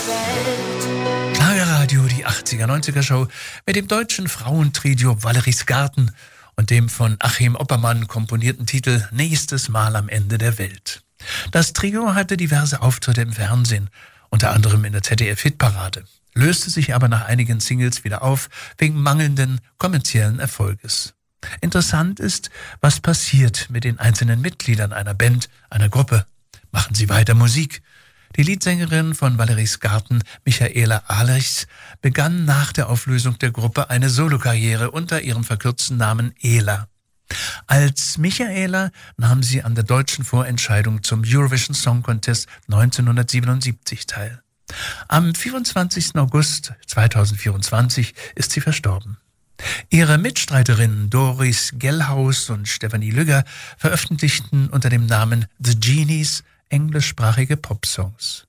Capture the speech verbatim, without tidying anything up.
Schlagerradio, die achtziger-neunziger-Show mit dem deutschen Frauentrio Valeries Garten und dem von Achim Oppermann komponierten Titel Nächstes Mal am Ende der Welt. Das Trio hatte diverse Auftritte im Fernsehen, unter anderem in der Z D F-Hitparade, löste sich aber nach einigen Singles wieder auf, wegen mangelnden kommerziellen Erfolges. Interessant ist, was passiert mit den einzelnen Mitgliedern einer Band, einer Gruppe. Machen sie weiter Musik? Die Leadsängerin von Valeries Garten, Michaela Ahlrichs, begann nach der Auflösung der Gruppe eine Solokarriere unter ihrem verkürzten Namen Ela. Als Michaela nahm sie an der deutschen Vorentscheidung zum Eurovision Song Contest neunzehnhundertsiebenundsiebzig teil. Am vierundzwanzigsten August zweitausendvierundzwanzig ist sie verstorben. Ihre Mitstreiterinnen Doris Gellhaus und Stefanie Lügger veröffentlichten unter dem Namen The Genies englischsprachige Popsongs.